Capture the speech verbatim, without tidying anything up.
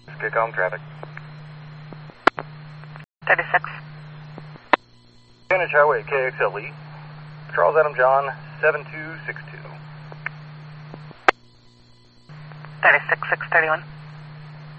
Kick home traffic. thirty-six. Greenwich Highway, K X L E. Charles Adam John, seven two six two. thirty-six, six thirty-one.